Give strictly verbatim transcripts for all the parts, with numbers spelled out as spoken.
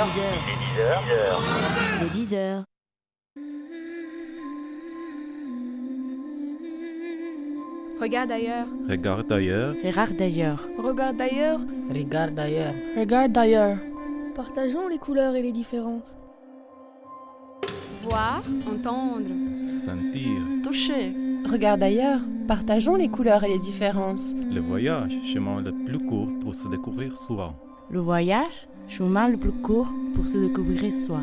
heures. dix heures. Il est dix heures. Regarde ailleurs. Regarde ailleurs. Regarde d'ailleurs. Regarde ailleurs. Regarde ailleurs. Regarde d'ailleurs. Partageons les couleurs et les différences. Voir, entendre. Sentir. Toucher. Regarde ailleurs. Partageons les couleurs et les différences. Le voyage, chemin le plus court pour se découvrir soi. Le voyage, chemin le plus court pour se découvrir soi.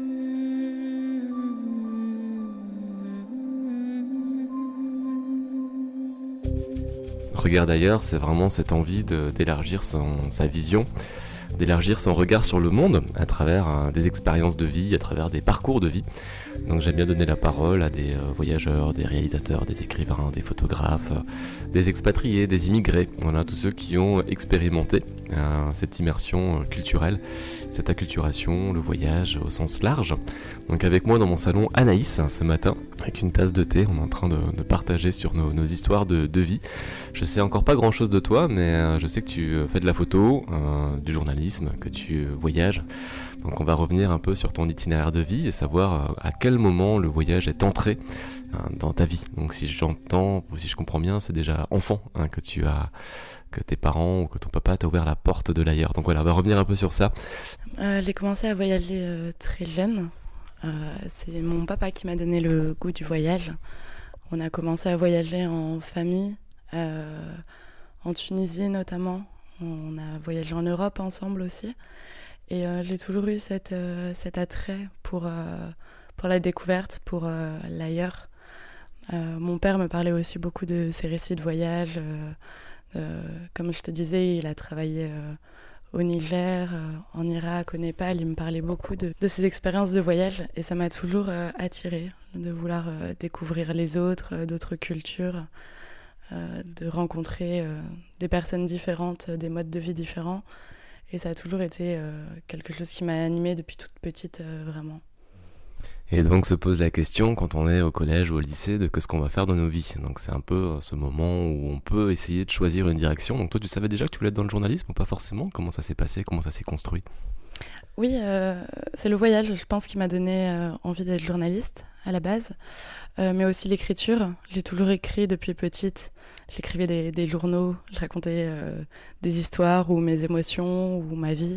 Regarde ailleurs, c'est vraiment cette envie de, d'élargir son, sa vision, d'élargir son regard sur le monde à travers hein, des expériences de vie, à travers des parcours de vie. Donc j'aime bien donner la parole à des euh, voyageurs, des réalisateurs, des écrivains, des photographes, euh, des expatriés, des immigrés, voilà, tous ceux qui ont expérimenté euh, cette immersion euh, culturelle, cette acculturation, le voyage au sens large. Donc avec moi dans mon salon Anaïs ce matin, avec une tasse de thé, on est en train de, de partager sur nos, nos histoires de, de vie. Je sais encore pas grand chose de toi, mais euh, je sais que tu fais de la photo, euh, du journalisme, que tu voyages. Donc on va revenir un peu sur ton itinéraire de vie et savoir euh, à quel moment le voyage est entré euh, dans ta vie. Donc si j'entends, ou si je comprends bien, c'est déjà enfant hein, que tu as, que tes parents ou que ton papa t'a ouvert la porte de l'ailleurs. Donc voilà, on va revenir un peu sur ça. Euh, j'ai commencé à voyager euh, très jeune. Euh, c'est mon papa qui m'a donné le goût du voyage. On a commencé à voyager en famille, euh, en Tunisie notamment. On a voyagé en Europe ensemble aussi. Et euh, j'ai toujours eu cette, euh, cet attrait pour, euh, pour la découverte, pour euh, l'ailleurs. Euh, mon père me parlait aussi beaucoup de ses récits de voyage. Euh, euh, comme je te disais, il a travaillé euh, au Niger, euh, en Irak, au Népal. Il me parlait beaucoup de, de ses expériences de voyage. Et ça m'a toujours euh, attirée, de vouloir euh, découvrir les autres, euh, d'autres cultures, euh, de rencontrer euh, des personnes différentes, des modes de vie différents. Et ça a toujours été euh, quelque chose qui m'a animée depuis toute petite, euh, vraiment. Et donc se pose la question, quand on est au collège ou au lycée, de ce qu'on va faire dans nos vies. Donc c'est un peu ce moment où on peut essayer de choisir une direction. Donc toi, tu savais déjà que tu voulais être dans le journalisme ou pas forcément ? Comment ça s'est passé ? Comment ça s'est construit ? Oui, euh, c'est le voyage, je pense, qui m'a donné euh, envie d'être journaliste à la base, euh, mais aussi l'écriture. J'ai toujours écrit depuis petite. J'écrivais des, des journaux, je racontais euh, des histoires ou mes émotions ou ma vie